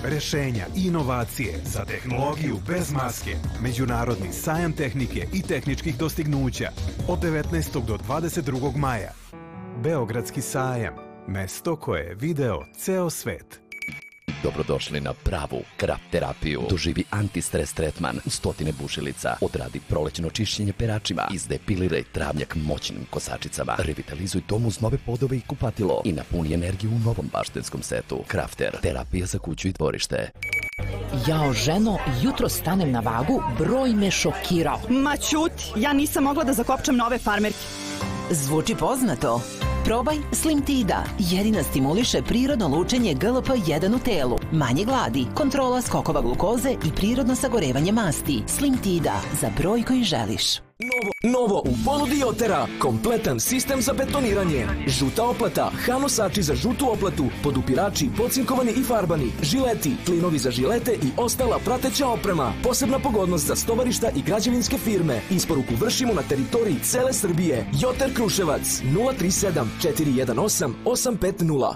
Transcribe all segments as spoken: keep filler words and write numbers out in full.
rešenja i inovacije za tehnologiju bez maske. Međunarodni sajam tehnike i tehničkih dostignuća od devetnaestog do dvadeset drugog maja. Beogradski sajam, mesto koje je video ceo svet. Dobrodošli na pravu kraft terapiju. Doživi antistres tretman u stotine bušilica. Odradi prolećno čišćenje peračima. Izdepiliraj travnjak moćnim kosačicama. Revitalizuj dom uz nove podove i kupatilo. I napuni energiju u novom baštenskom setu. Crafter, terapija za kuću i dvorište. Jao, ženo, jutro stanem na vagu, broj me šokirao. Ma ćuti, ja nisam mogla da zakopčam nove farmerke. Zvuči poznato. Probaj Slim Tida. Jedina stimuliše prirodno lučenje G L P jedan u telu. Manje gladi, kontrola skokova glukoze i prirodno sagorevanje masti. Slim Tida, za broj koji želiš. Novo, novo u ponudi Jotera, kompletan sistem za betoniranje. Žuta oplata, hanosači za žutu oplatu, podupirači, pocinkovani i farbani, žileti, klinovi za žilete i ostala prateća oprema. Posebna pogodnost za stovarišta i građevinske firme. Isporuku vršimo na teritoriji cele Srbije. Joter Kruševac, nula tri sedam četiri jedan osam osam pet nula.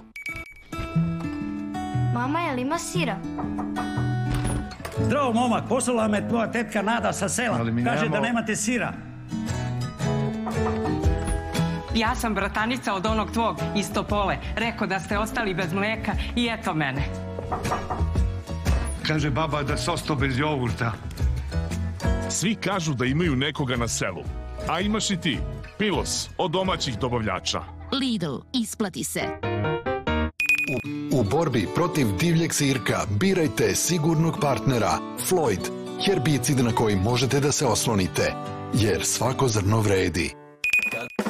Mama, je li ima sira? Zdravo, momak, poslala me tvoja tetka Nada sa sela. Kaže da nemate sira. Ja sam bratanica od onog tvog iz Topole. Rekao da ste ostali bez mleka i eto mene. Kaže baba da se ostao bez jogurta. Svi kažu da imaju nekoga na selu. A imaš i ti. Milos, od domaćih dobavljača. Lidl, isplati se. U borbi protiv divljeg sirka birajte sigurnog partnera Floyd, herbicid na koji možete da se oslonite, jer svako zrno vredi.